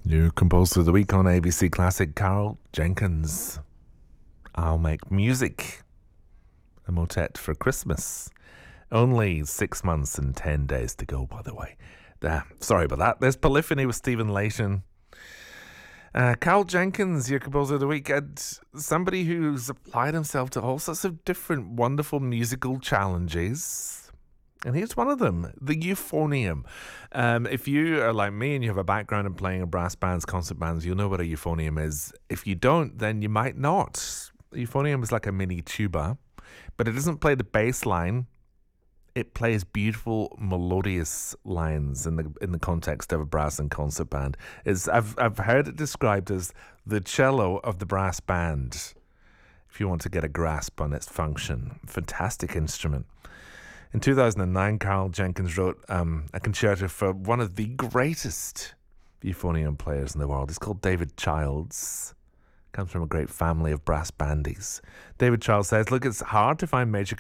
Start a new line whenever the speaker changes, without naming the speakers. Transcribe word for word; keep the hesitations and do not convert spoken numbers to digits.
New composer of the week on A B C Classic, Carl Jenkins. I'll Make Music, a motet for Christmas. Only six months and ten days to go, by the way. Uh, sorry about that. There's Polyphony with Stephen Layton. Uh, Carl Jenkins, your composer of the week, and somebody who's applied himself to all sorts of different wonderful musical challenges. And here's one of them, the euphonium. Um, if you are like me and you have a background in playing in brass bands, concert bands, you'll know what a euphonium is. If you don't, then you might not. The euphonium is like a mini tuba, but it doesn't play the bass line. It plays beautiful melodious lines in the in the context of a brass and concert band. It's, I've I've heard it described as the cello of the brass band, if you want to get a grasp on its function. Fantastic instrument. In two thousand nine, Carl Jenkins wrote um, a concerto for one of the greatest euphonium players in the world. He's called David Childs. Comes from a great family of brass bandies. David Childs says, look, it's hard to find major